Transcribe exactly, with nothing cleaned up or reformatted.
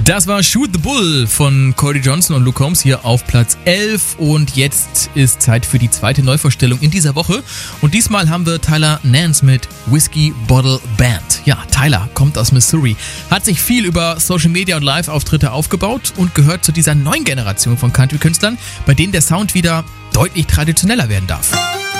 Das war Shoot the Bull von Cody Johnson und Luke Combs hier auf Platz elf und jetzt ist Zeit für die zweite Neuvorstellung in dieser Woche und diesmal haben wir Tyler Nance mit Whiskey Bottle Band. Ja, Tyler kommt aus Missouri, hat sich viel über Social Media und Live-Auftritte aufgebaut und gehört zu dieser neuen Generation von Country-Künstlern, bei denen der Sound wieder deutlich traditioneller werden darf.